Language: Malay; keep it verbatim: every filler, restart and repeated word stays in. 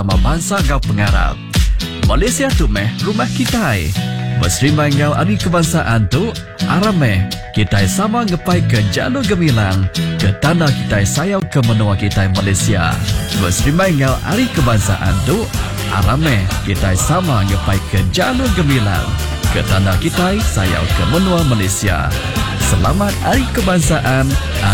sama bangsa ngau pengarap. Malaysia tu meh rumah kita. Berserimai ngau hari kebangsaan tu arameh kita sama ngepai ke jalur gemilang ke tanah kita sayau ke menua kita Malaysia. Berserimai ngau hari kebangsaan tu arameh kita sama ngepai ke jalur gemilang ke tanah kita sayau ke menua Malaysia. Selamat Hari Kebangsaan.